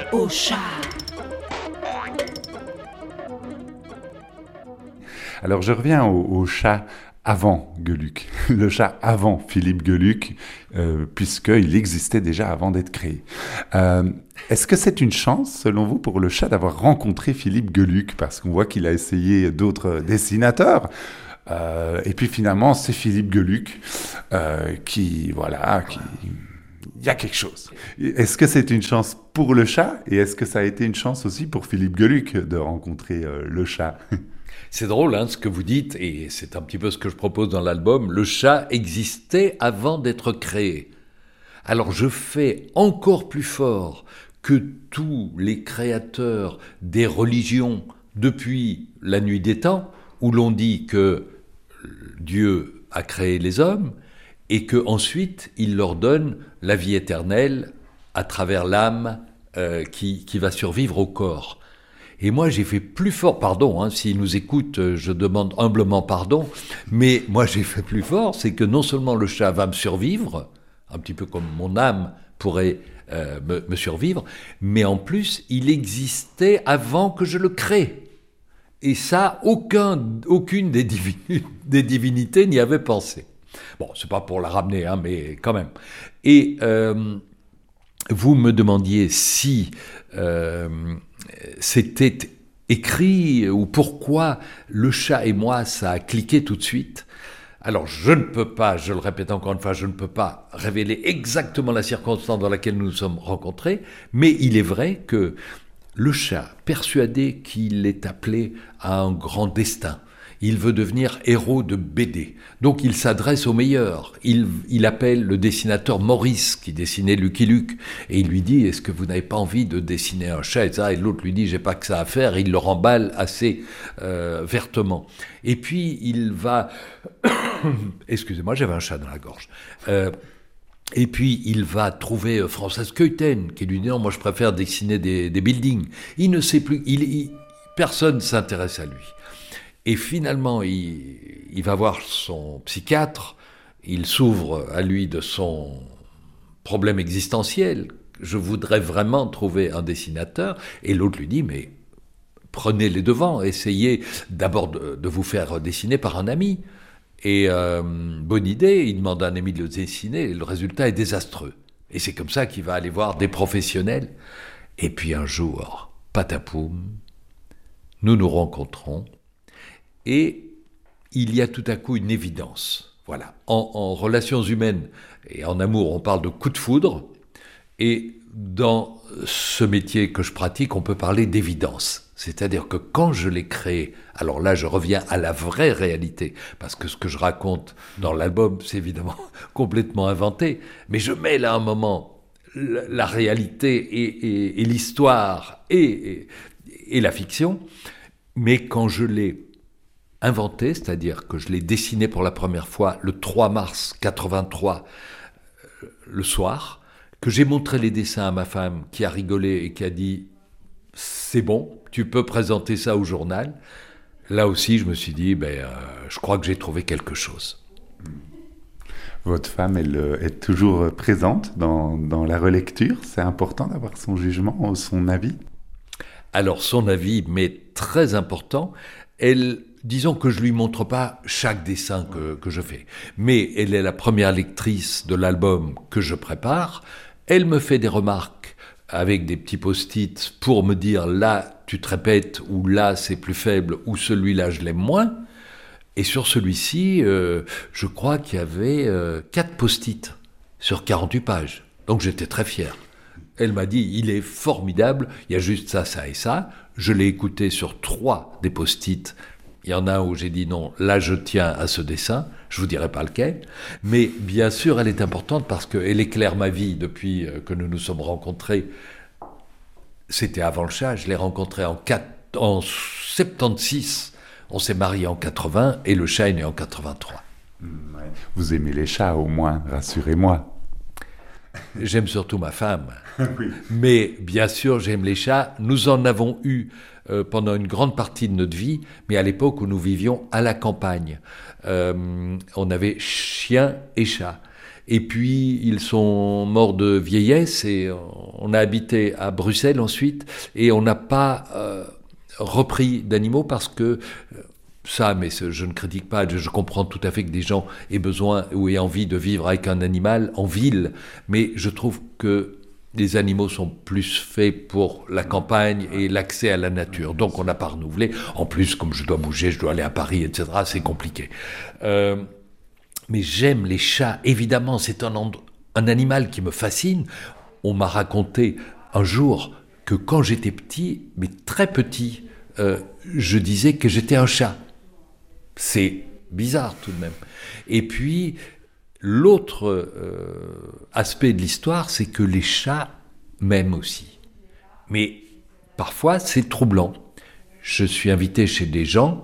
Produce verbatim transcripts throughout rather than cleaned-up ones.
au chat. Alors je reviens au, au chat avant Gueuluc, le chat avant Philippe Gueuluc, euh, puisqu'il existait déjà avant d'être créé. Euh, est-ce que c'est une chance, selon vous, pour le chat d'avoir rencontré Philippe Gueuluc? Parce qu'on voit qu'il a essayé d'autres dessinateurs. Euh, et puis finalement, c'est Philippe Gueuluc euh, qui, voilà, qui... il y a quelque chose. Est-ce que c'est une chance pour le chat? Et est-ce que ça a été une chance aussi pour Philippe Gueuluc de rencontrer euh, le chat? C'est drôle hein, ce que vous dites, et c'est un petit peu ce que je propose dans l'album. Le chat existait avant d'être créé. Alors je fais encore plus fort que tous les créateurs des religions depuis la nuit des temps, où l'on dit que Dieu a créé les hommes, et qu'ensuite il leur donne la vie éternelle à travers l'âme euh, qui, qui va survivre au corps. Et moi, j'ai fait plus fort, pardon, hein, s'ils nous écoutent, je demande humblement pardon, mais moi, j'ai fait plus fort, c'est que non seulement le chat va me survivre, un petit peu comme mon âme pourrait euh, me, me survivre, mais en plus, il existait avant que je le crée. Et ça, aucun, aucune des, divini- des divinités n'y avait pensé. Bon, c'est pas pour la ramener, hein, mais quand même. Et euh, vous me demandiez si... Euh, c'était écrit ou pourquoi le chat et moi ça a cliqué tout de suite. Alors je ne peux pas, je le répète encore une fois, je ne peux pas révéler exactement la circonstance dans laquelle nous nous sommes rencontrés, mais il est vrai que le chat, persuadé qu'il est appelé à un grand destin, il veut devenir héros de B D. Donc il s'adresse aux meilleurs. Il, il appelle le dessinateur Maurice, qui dessinait Lucky Luke, et il lui dit « Est-ce que vous n'avez pas envie de dessiner un chat ?» et ça, et l'autre lui dit « J'ai pas que ça à faire », et il le remballe assez euh, vertement. Et puis il va... Excusez-moi, j'avais un chat dans la gorge. Euh, Et puis, il va trouver Frances Keuten, qui lui dit « Non, moi je préfère dessiner des, des buildings. » Il ne sait plus, il, il, personne ne s'intéresse à lui. Et finalement, il, il va voir son psychiatre, il s'ouvre à lui de son problème existentiel. Je voudrais vraiment trouver un dessinateur. Et l'autre lui dit, mais prenez les devants, essayez d'abord de, de vous faire dessiner par un ami. Et euh, bonne idée, il demande à un ami de le dessiner, et le résultat est désastreux. Et c'est comme ça qu'il va aller voir des professionnels. Et puis un jour, patapoum, nous nous rencontrons. Et il y a tout à coup une évidence. Voilà. En, en relations humaines et en amour, on parle de coup de foudre. Et dans ce métier que je pratique, on peut parler d'évidence. C'est-à-dire que quand je l'ai créé, alors là, je reviens à la vraie réalité, parce que ce que je raconte dans l'album, c'est évidemment complètement inventé, mais je mets là un moment la, la réalité et, et, et l'histoire et, et, et la fiction. Mais quand je l'ai inventé, c'est-à-dire que je l'ai dessiné pour la première fois le trois mars quatre-vingt-trois, euh, le soir, que j'ai montré les dessins à ma femme qui a rigolé et qui a dit « c'est bon, tu peux présenter ça au journal », là aussi je me suis dit ben, euh, « je crois que j'ai trouvé quelque chose ». Votre femme, elle est toujours présente dans, dans la relecture. C'est important d'avoir son jugement ou son avis? Alors son avis, mais très important, elle... Disons que je lui montre pas chaque dessin que, que je fais, mais elle est la première lectrice de l'album que je prépare. Elle me fait des remarques avec des petits post-it pour me dire là tu te répètes, ou là c'est plus faible, ou celui-là je l'aime moins. Et sur celui-ci, euh, je crois qu'il y avait euh, quatre post-it sur quarante-huit pages. Donc j'étais très fier. Elle m'a dit, il est formidable, il y a juste ça, ça et ça. Je l'ai écouté sur trois des post-it. Il y en a un où j'ai dit non, là je tiens à ce dessin, je vous dirai pas lequel, mais bien sûr elle est importante parce qu'elle éclaire ma vie depuis que nous nous sommes rencontrés. C'était avant le chat, je l'ai rencontré en, quatre, en soixante-seize, on s'est mariés en quatre-vingts et le chat est né en quatre-vingt-trois. Vous aimez les chats au moins, rassurez-moi. J'aime surtout ma femme, oui. Mais bien sûr j'aime les chats, nous en avons eu Euh, pendant une grande partie de notre vie, mais à l'époque où nous vivions à la campagne. Euh, on avait chien et chat. Et puis, ils sont morts de vieillesse et on a habité à Bruxelles ensuite et on n'a pas euh, repris d'animaux parce que ça, mais je ne critique pas, je comprends tout à fait que des gens aient besoin ou aient envie de vivre avec un animal en ville, mais je trouve que les animaux sont plus faits pour la campagne et l'accès à la nature. Donc on n'a pas renouvelé. En plus, comme je dois bouger, je dois aller à Paris, et cetera, c'est compliqué. Euh, mais j'aime les chats, évidemment, c'est un, and- un animal qui me fascine. On m'a raconté un jour que quand j'étais petit, mais très petit, euh, je disais que j'étais un chat. C'est bizarre tout de même. Et puis, l'autre euh, aspect de l'histoire, c'est que les chats m'aiment aussi. Mais parfois, c'est troublant. Je suis invité chez des gens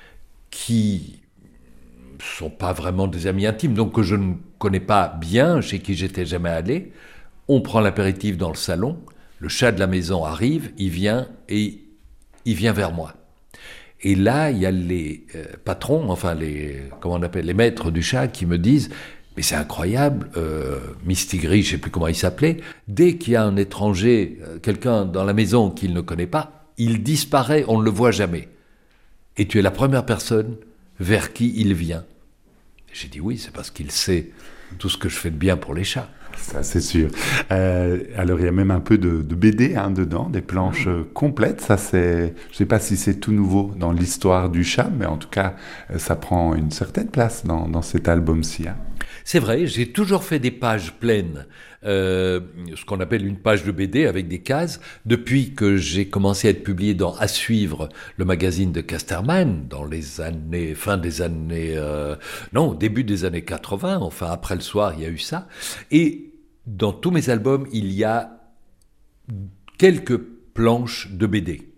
qui ne sont pas vraiment des amis intimes, donc que je ne connais pas bien, chez qui j'étais jamais allé. On prend l'apéritif dans le salon, le chat de la maison arrive, il vient et il vient vers moi. Et là, il y a les euh, patrons, enfin les, comment on appelle, les maîtres du chat qui me disent « Mais c'est incroyable, euh, Mistigris, je ne sais plus comment il s'appelait, dès qu'il y a un étranger, euh, quelqu'un dans la maison qu'il ne connaît pas, il disparaît, on ne le voit jamais. Et tu es la première personne vers qui il vient. » J'ai dit « Oui, c'est parce qu'il sait tout ce que je fais de bien pour les chats. » Ça, c'est sûr. Euh, alors, il y a même un peu de, de B D hein, dedans, des planches euh, complètes. Ça, c'est, je ne sais pas si c'est tout nouveau dans l'histoire du chat, mais en tout cas, euh, ça prend une certaine place dans, dans cet album-ci. Hein. C'est vrai, j'ai toujours fait des pages pleines, euh, ce qu'on appelle une page de B D avec des cases, depuis que j'ai commencé à être publié dans À Suivre, le magazine de Casterman, dans les années, fin des années, euh, non, début des années quatre-vingts, enfin après le soir, il y a eu ça. Et dans tous mes albums, il y a quelques planches de B D.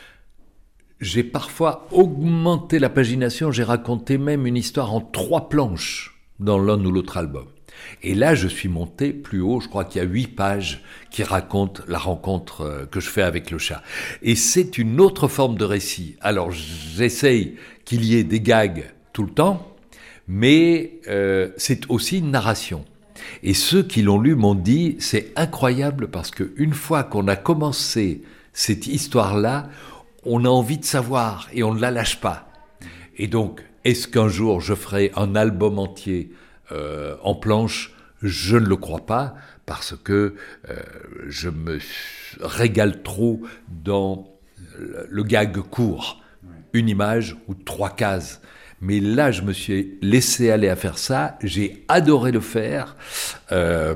J'ai parfois augmenté la pagination, j'ai raconté même une histoire en trois planches dans l'un ou l'autre album. Et là, je suis monté plus haut, je crois qu'il y a huit pages qui racontent la rencontre que je fais avec le chat. Et c'est une autre forme de récit. Alors, j'essaye qu'il y ait des gags tout le temps, mais euh, c'est aussi une narration. Et ceux qui l'ont lu m'ont dit, c'est incroyable parce qu'une fois qu'on a commencé cette histoire-là, on a envie de savoir et on ne la lâche pas. Et donc, est-ce qu'un jour je ferai un album entier euh, en planche ? Je ne le crois pas parce que euh, je me régale trop dans le, le gag court, une image ou trois cases. Mais là, je me suis laissé aller à faire ça, j'ai adoré le faire, euh,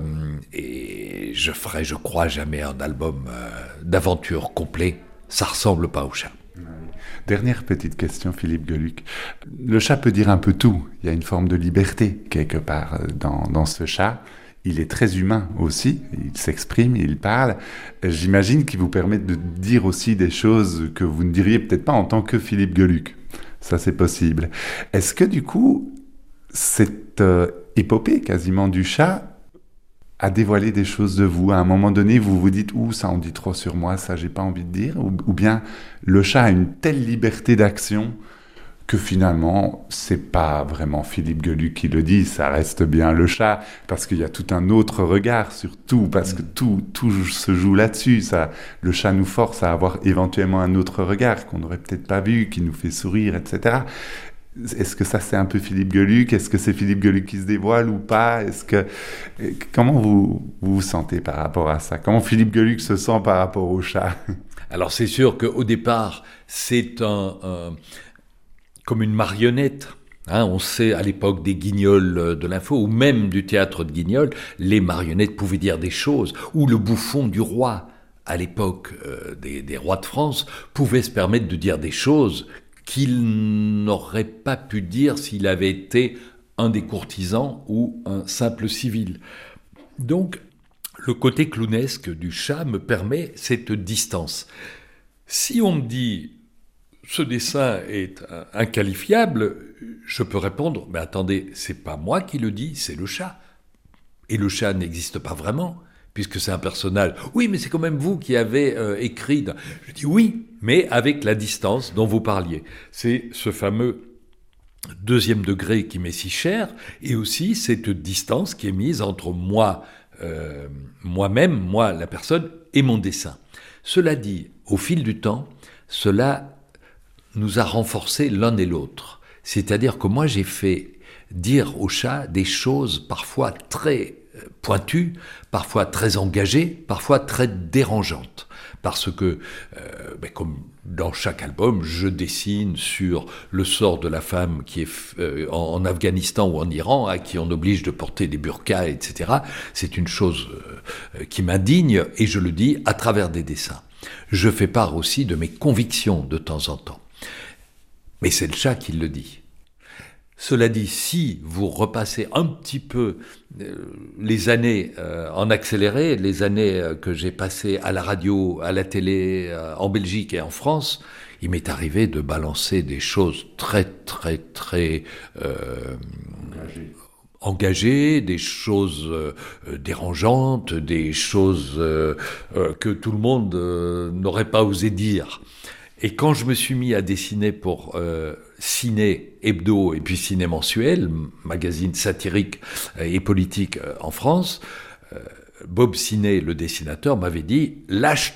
et je ferai, je crois, jamais un album euh, d'aventure complet. Ça ressemble pas au chat. Dernière petite question, Philippe Geluck. Le chat peut dire un peu tout. Il y a une forme de liberté, quelque part, dans, dans ce chat. Il est très humain aussi. Il s'exprime, il parle. J'imagine qu'il vous permet de dire aussi des choses que vous ne diriez peut-être pas en tant que Philippe Geluck. Ça, c'est possible. Est-ce que, du coup, cette euh, épopée quasiment du chat a dévoilé des choses de vous? À un moment donné, vous vous dites « Ouh, ça en dit trop sur moi, ça, j'ai pas envie de dire » ou, ou bien le chat a une telle liberté d'action que finalement, c'est pas vraiment Philippe Geluck qui le dit, ça reste bien le chat, parce qu'il y a tout un autre regard sur tout, parce que tout, tout se joue là-dessus. Ça, le chat nous force à avoir éventuellement un autre regard qu'on n'aurait peut-être pas vu, qui nous fait sourire, et cetera. Est-ce que ça, c'est un peu Philippe Geluck? Est-ce que c'est Philippe Geluck qui se dévoile ou pas? Est-ce que... Comment vous, vous vous sentez par rapport à ça? Comment Philippe Geluck se sent par rapport au chat? Alors, c'est sûr qu'au départ, c'est un... un... comme une marionnette. Hein, on sait, à l'époque des Guignols de l'info, ou même du théâtre de Guignol, les marionnettes pouvaient dire des choses, ou le bouffon du roi, à l'époque euh, des, des rois de France, pouvait se permettre de dire des choses qu'il n'aurait pas pu dire s'il avait été un des courtisans ou un simple civil. Donc, le côté clownesque du chat me permet cette distance. Si on me dit... ce dessin est inqualifiable, je peux répondre, mais attendez, c'est pas moi qui le dis, c'est le chat. Et le chat n'existe pas vraiment, puisque c'est un personnage. Oui, mais c'est quand même vous qui avez euh, écrit. Je dis oui, mais avec la distance dont vous parliez. C'est ce fameux deuxième degré qui m'est si cher, et aussi cette distance qui est mise entre moi, euh, moi-même, moi la personne, et mon dessin. Cela dit, au fil du temps, cela nous a renforcés l'un et l'autre. C'est-à-dire que moi j'ai fait dire au chat des choses parfois très pointues, parfois très engagées, parfois très dérangeantes. Parce que, euh, ben comme dans chaque album, je dessine sur le sort de la femme qui est euh, en, en Afghanistan ou en Iran, à qui on oblige de porter des burqas, et cetera. C'est une chose euh, qui m'indigne, et je le dis à travers des dessins. Je fais part aussi de mes convictions de temps en temps. Mais c'est le chat qui le dit. Cela dit, si vous repassez un petit peu euh, les années euh, en accéléré, les années euh, que j'ai passées à la radio, à la télé, euh, en Belgique et en France, il m'est arrivé de balancer des choses très, très, très euh, engagées. engagées, des choses euh, dérangeantes, des choses euh, euh, que tout le monde euh, n'aurait pas osé dire. Et quand je me suis mis à dessiner pour euh, Ciné Hebdo et puis Ciné Mensuel, magazine satirique et politique en France, euh, Bob Ciné, le dessinateur, m'avait dit « Lâche-toi !»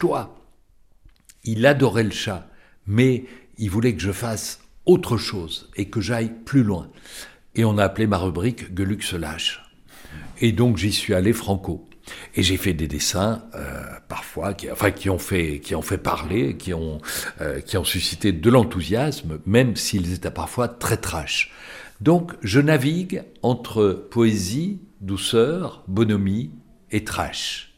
Il adorait le chat, mais il voulait que je fasse autre chose et que j'aille plus loin. Et on a appelé ma rubrique « Gueuluc se lâche ». Et donc j'y suis allé franco. Et j'ai fait des dessins, euh, parfois, qui, enfin, qui ont fait, qui ont fait parler, qui ont, euh, qui ont suscité de l'enthousiasme, même s'ils étaient parfois très trash. Donc, je navigue entre poésie, douceur, bonhomie et trash.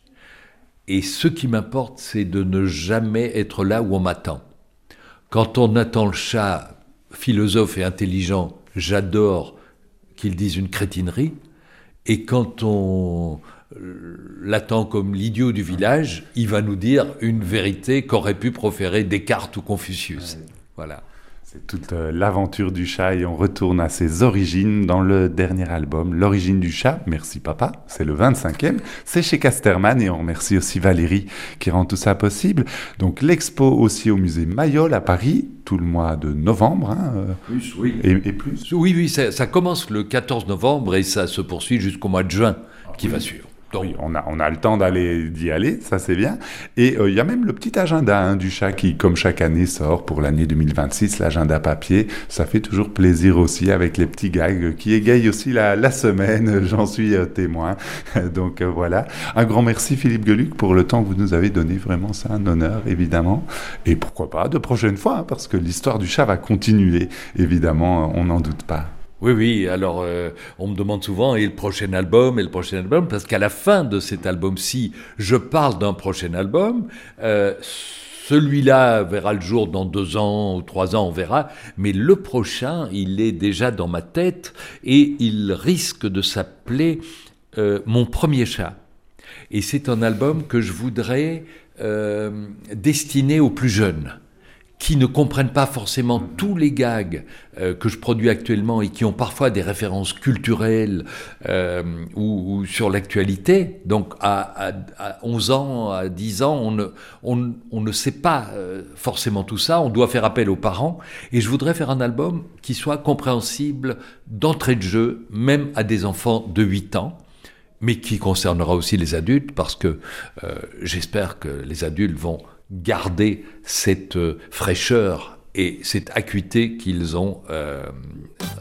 Et ce qui m'importe, c'est de ne jamais être là où on m'attend. Quand on attend le chat philosophe et intelligent, j'adore qu'il dise une crétinerie. Et quand on l'attend comme l'idiot du village, il va nous dire une vérité qu'aurait pu proférer Descartes ou Confucius. Ouais. Voilà. C'est toute euh, l'aventure du chat et on retourne à ses origines dans le dernier album, L'origine du chat. Merci papa, c'est le vingt-cinquième. C'est chez Casterman et on remercie aussi Valérie qui rend tout ça possible. Donc l'expo aussi au musée Mayol à Paris, tout le mois de novembre. Hein, euh, plus, oui. Et, et plus. Oui, oui, ça, ça commence le quatorze novembre et ça se poursuit jusqu'au mois de juin qui oui. va suivre. Donc, oui, on a, on a le temps d'aller, d'y aller, ça c'est bien. Et il euh, y a même le petit agenda hein, du chat qui, comme chaque année, sort pour l'année deux mille vingt-six, l'agenda papier. Ça fait toujours plaisir aussi avec les petits gags qui égayent aussi la, la semaine, j'en suis euh, témoin. Donc euh, voilà. Un grand merci Philippe Gueluc pour le temps que vous nous avez donné. Vraiment, c'est un honneur, évidemment. Et pourquoi pas de prochaine fois, hein, parce que l'histoire du chat va continuer, évidemment, on n'en doute pas. Oui, oui, alors euh, on me demande souvent, et le prochain album, et le prochain album, parce qu'à la fin de cet album-ci, je parle d'un prochain album, euh, celui-là verra le jour dans deux ans ou trois ans, on verra, mais le prochain, il est déjà dans ma tête, et il risque de s'appeler euh, Mon premier chat. Et c'est un album que je voudrais euh, destiner aux plus jeunes, qui ne comprennent pas forcément tous les gags euh, que je produis actuellement et qui ont parfois des références culturelles euh, ou, ou sur l'actualité. Donc à, à, à onze ans, à dix ans, on ne, on, on ne sait pas euh, forcément tout ça, on doit faire appel aux parents. Et je voudrais faire un album qui soit compréhensible d'entrée de jeu, même à des enfants de huit ans, mais qui concernera aussi les adultes, parce que euh, j'espère que les adultes vont garder cette fraîcheur et cette acuité qu'ils ont euh,